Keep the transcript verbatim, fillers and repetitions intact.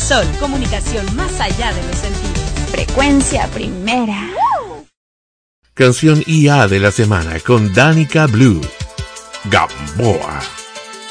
Sol, comunicación más allá de los sentidos. Frecuencia primera. Canción I A de la semana con Danica Blue, Gamboa.